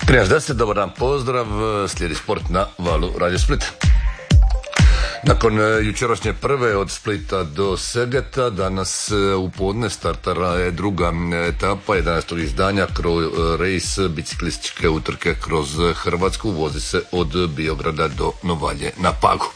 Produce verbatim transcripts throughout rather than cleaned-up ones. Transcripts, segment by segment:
trinaest deset, dobar dan, pozdrav, slijedi sport na Valu Radio Split. Nakon jučerašnje prve od Splita do Segeta, danas u podne startara je druga etapa jedanaestog izdanja kroz rejs biciklističke utrke kroz Hrvatsku, vozi se od Biograda do Novalje na Pagu.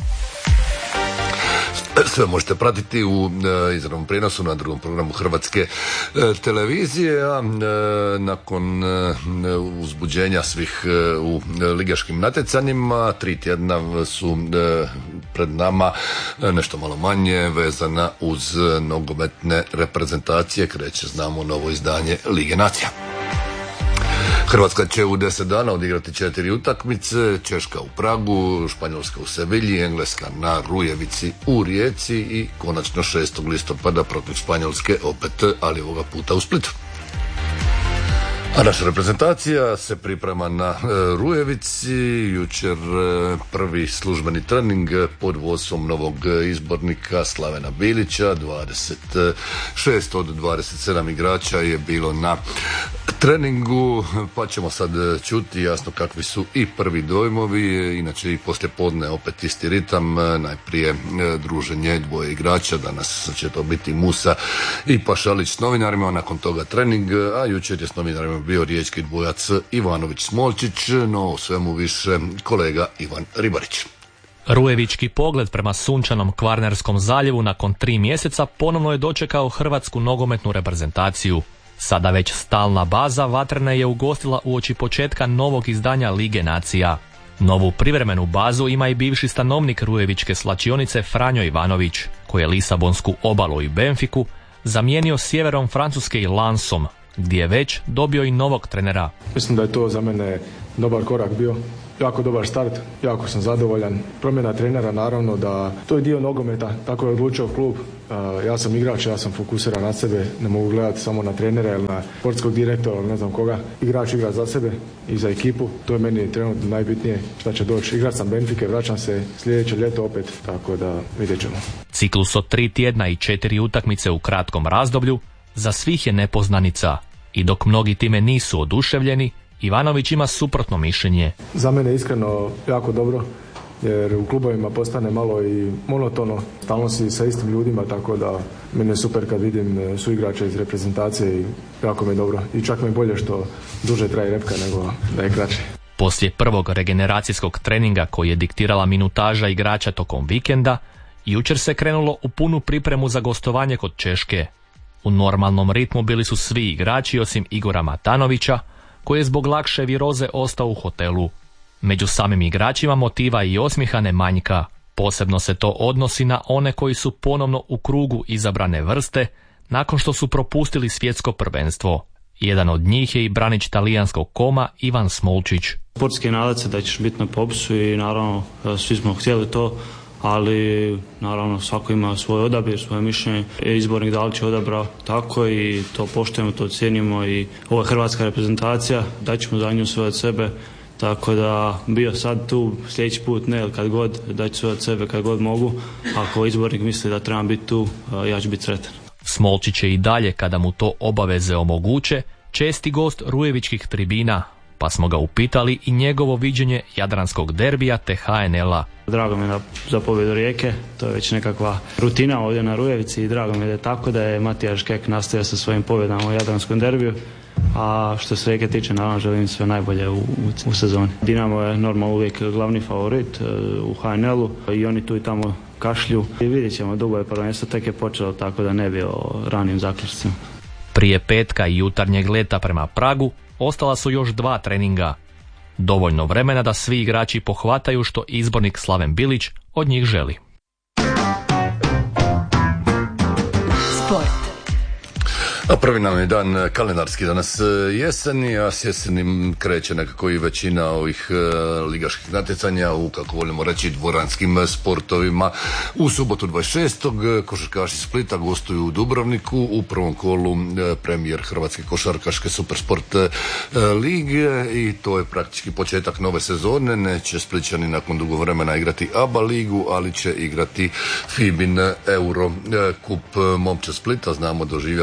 Sve možete pratiti u e, izravnom prijenosu na drugom programu Hrvatske e, televizije, a e, nakon e, uzbuđenja svih e, u ligaškim natjecanjima, tri tjedna su e, pred nama e, nešto malo manje vezana uz nogometne reprezentacije. Kreće, znamo, novo izdanje Lige nacija. Hrvatska će u deset dana odigrati četiri utakmice, Češka u Pragu, Španjolska u Sevilji, Engleska na Rujevici u Rijeci i konačno šestog listopada protiv Španjolske opet, ali ovoga puta u Splitu. A naša reprezentacija se priprema na e, Rujevici, jučer e, prvi službeni trening pod vodstvom novog izbornika Slavena Bilića, dvadeset šest od dvadeset sedam igrača je bilo na treningu, pa ćemo sad čuti jasno kakvi su i prvi dojmovi, inače i poslije podne opet isti ritam, najprije e, druženje dvoje igrača, danas će to biti Musa i Pašalić s novinarima, nakon toga trening, a jučer je s novinarima bio riječki dvojac Ivanović-Smolčić, no o svemu više kolega Ivan Ribarić. Rujevički pogled prema sunčanom Kvarnerskom zaljevu nakon tri mjeseca ponovno je dočekao hrvatsku nogometnu reprezentaciju. Sada već stalna baza Vatrene je ugostila uoči početka novog izdanja Lige nacija. Novu privremenu bazu ima i bivši stanovnik Rujevičke slačionice Franjo Ivanović, koji je Lisabonsku obalu i Benfiku zamijenio sjeverom Francuske i Lansom, gdje je već dobio i novog trenera. Mislim da je to za mene dobar korak bio. Jako dobar start, jako sam zadovoljan. Promjena trenera, naravno da to je dio nogometa, tako je odlučio klub. Ja sam igrač, ja sam fokusiran na sebe, ne mogu gledati samo na trenera ili na sportskog direktora ili ne znam koga. Igrač igra za sebe i za ekipu, to je meni trenutno najbitnije šta će doći. Igrač sam Benfike, vraćam se sljedeće ljeto opet, tako da vidjet ćemo. Ciklus od tri tjedna i četiri utakmice u kratkom razdoblju za svih je nepoznanica i dok mnogi time nisu oduševljeni, Ivanović ima suprotno mišljenje. Za mene iskreno jako dobro, jer u klubovima postane malo i monotono, stalno si sa istim ljudima, tako da meni je super kad vidim suigrače iz reprezentacije i jako mi je dobro. I čak mi je bolje što duže traje repka nego da je kraće. Poslije prvog regeneracijskog treninga koji je diktirala minutaža igrača tokom vikenda, jučer se krenulo u punu pripremu za gostovanje kod Češke. U normalnom ritmu bili su svi igrači osim Igora Matanovića, koji je zbog lakše viroze ostao u hotelu. Među samim igračima motiva i osmiha ne manjka. Posebno se to odnosi na one koji su ponovno u krugu izabrane vrste nakon što su propustili svjetsko prvenstvo. Jedan od njih je i branič talijanskog Koma Ivan Smolčić. Sportski nadac se da ćeš biti na popisu i naravno svi smo htjeli to, ali naravno svako ima svoj odabir, svoje mišljenje. Izbornik Dalić je odabrao tako i to poštujemo, to cijenimo i ovo je hrvatska reprezentacija, daćemo za nju sve od sebe, tako da bio sad tu, sljedeći put ne, kad god, daću sve od sebe kad god mogu. Ako izbornik misli da trebam biti tu, ja ću biti sretan. Smolčić je i dalje, kada mu to obaveze omoguće, česti gost rujevičkih tribina, pa smo ga upitali i njegovo viđenje jadranskog derbija te ha en el-a. Drago mi je za pobjedu Rijeke, to je već nekakva rutina ovdje na Rujevici i drago mi je da je tako, da je Matija Škek nastavio sa svojim pobjedama u jadranskom derbiju. A što se Rijeke tiče, naravno želim sve najbolje u, u, u sezoni. Dinamo je normalno uvijek glavni favorit uh, u ha en el-u i oni tu i tamo kašlju. I vidjet ćemo, dugo je prvenstvo, tek je počelo, tako da ne bi o ranim zaključcima. Prije petka i jutarnjeg leta prema Pragu ostala su još dva treninga. Dovoljno vremena da svi igrači pohvataju što izbornik Slaven Bilić od njih želi. Sport. A prvi nam je dan kalendarski danas jeseni, a s jesenim kreće nekako i većina ovih ligaških natjecanja u, kako volimo reći, dvoranskim sportovima. U subotu dvadeset šestog košarkaši Splita gostuju u Dubrovniku u prvom kolu premijer Hrvatske košarkaške Supersport lige i to je praktički početak nove sezone. Neće Splićani nakon dugo vremena igrati A B A ligu, ali će igrati Fibin Euro Kup. Momčad Splita, znamo, doživjela brojne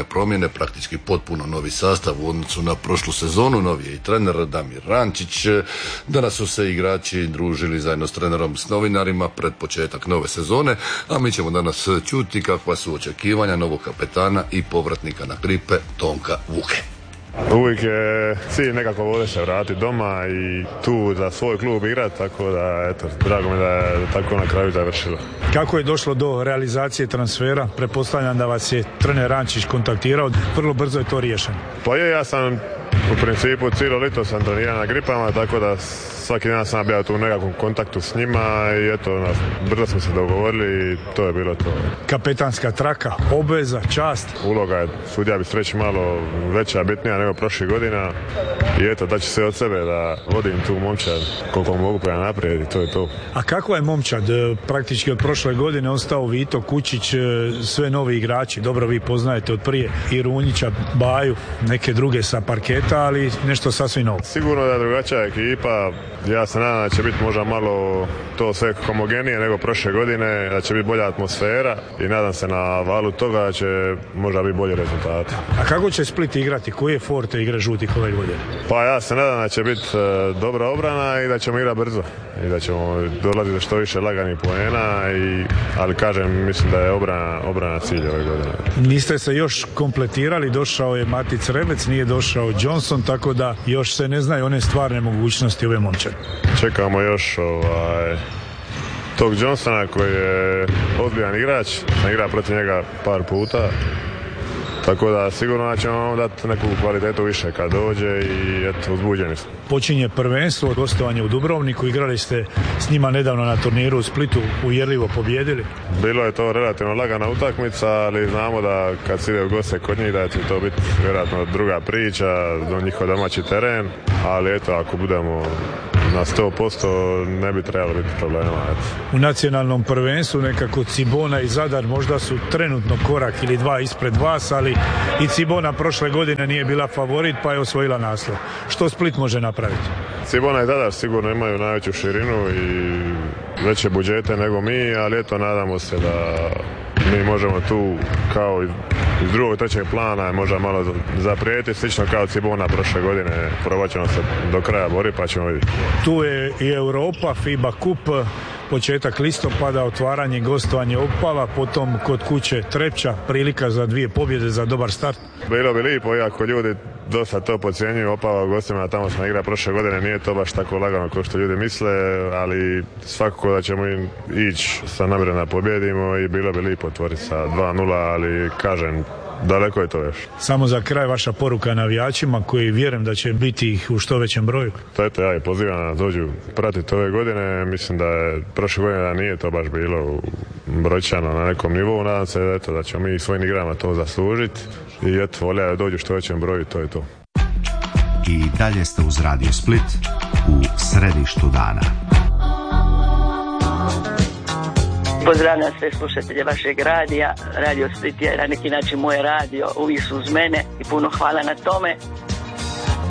brojne promjene, praktički potpuno novi sastav u odnosu na prošlu sezonu, novi je i trener Damir Rančić. Danas su se igrači družili zajedno s trenerom, s novinarima pred početak nove sezone, a mi ćemo danas čuti kakva su očekivanja novog kapetana i povratnika na kripe Tonka Vuke. Uvijek je cilj nekako ovdje se vratiti doma i tu za svoj klub igrati, tako da eto, drago mi da je tako na kraju završilo. Kako je došlo do realizacije transfera? Pretpostavljam da vas je trener Rančić kontaktirao, vrlo brzo je to riješeno. Pa je, ja sam u principu cijelo lito sam trenirao na gripama, tako da svaki dan sam bio tu u nekakvom kontaktu s njima i eto, nas, brzo smo se dogovorili i to je bilo to. Kapetanska traka, obveza, čast. Uloga je, sudija bi sreći malo veća, bitnija nego prošlih godina i eto, da ću se od sebe da vodim tu momčad koliko mogu prema naprijed i to je to. A kakva je momčad? Praktički od prošle godine ostao Vito, Kučić, sve novi igrači, dobro vi poznajete od prije i Runjića, Baju, neke druge sa parketa, ali nešto sasvim novo. Sigurno da je drugačija ekipa, ja se nadam da će biti možda malo to sve homogenije nego prošle godine, da će biti bolja atmosfera i nadam se na valu toga da će možda biti bolji rezultati. A kako će Split igrati? Koje forte igre žutih ove godine? Pa ja se nadam da će biti e, dobra obrana i da ćemo igrati brzo i da ćemo dolaziti do što više laganih poena, i, ali kažem, mislim da je obrana, obrana cilj ove godine. Niste se još kompletirali, došao je Matic Rebec, nije došao Johnson, tako da još se ne znaju one stvarne mogućnosti ove momčade. Čekamo još ovaj, tog Johnsona koji je ozbiljan igrač, sam igrao protiv njega par puta, tako da sigurno da ćemo dati neku kvalitetu više kad dođe i eto, uzbuđeni smo. Počinje prvenstvo, gostovanje u Dubrovniku, igrali ste s njima nedavno na turniru u Splitu, uvjerljivo pobijedili. Bilo je to relativno lagana utakmica, ali znamo da kad se ide u goste kod njih da će to biti vjerojatno druga priča, do njihov domaći teren, ali eto, ako budemo na sto posto ne bi trebalo biti problema. U nacionalnom prvenstvu nekako Cibona i Zadar možda su trenutno korak ili dva ispred vas, ali i Cibona prošle godine nije bila favorit pa je osvojila naslov. Što Split može napraviti? Cibona i Zadar sigurno imaju najveću širinu i veće budžete nego mi, ali eto, nadamo se da mi možemo tu kao iz drugog, trećeg plana možda malo zaprijeti, slično kao Cibona prošle godine. Probat ćemo se do kraja boriti pa ćemo vidjeti. Tu je i Europa, FIBA Kup, početak listopada, otvaranje, gostovanje Opava, potom kod kuće Trepča, prilika za dvije pobjede, za dobar start. Bilo bi lijepo, iako ljudi dosta to podcjenjuju, Opava u gostima, tamo smo igrali prošle godine, nije to baš tako lagano kao što ljudi misle, ali svakako da ćemo im ići sa namjerom da pobjedimo i bilo bi lijepo otvoriti sa dva nula, ali kažem, daleko je to još. Samo za kraj vaša poruka navijačima koji vjerujem da će biti ih u što većem broju. To eto, ja ih pozivam da dođu pratiti ove godine, mislim da je prošle godine da nije to baš bilo brojčano na nekom nivou, nadam se eto, da ćemo mi svojim igrama to zaslužiti i eto, volja da dođu što većem broju, to je to. I dalje ste uz Radio Split u središtu dana. Pozdravljam sve slušatelje vašeg radija. Radio Split je na neki način moje radio, uvijek su uz mene i puno hvala na tome.